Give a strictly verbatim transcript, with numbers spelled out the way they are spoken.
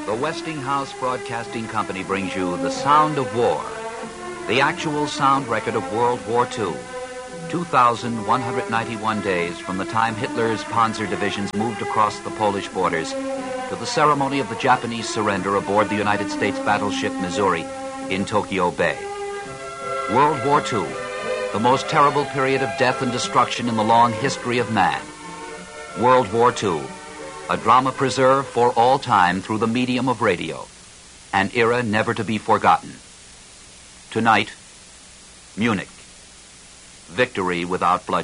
The Westinghouse Broadcasting Company brings you The Sound of War, the actual sound record of World War Two. two thousand one hundred ninety-one days from the time Hitler's Panzer divisions moved across the Polish borders to the ceremony of the Japanese surrender aboard the United States battleship Missouri in Tokyo Bay. World War Two, the most terrible period of death and destruction in the long history of man. World War Two, a drama preserved for all time through the medium of radio, an era never to be forgotten. Tonight, Munich. Victory without bloodshed.